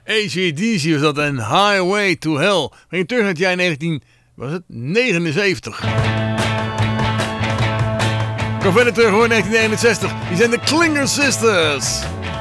AC/DC was dat en Highway to Hell. We gingen terug naar het jaar 1979. Kom verder terug hoor, 1961. Die zijn de Klinger Sisters.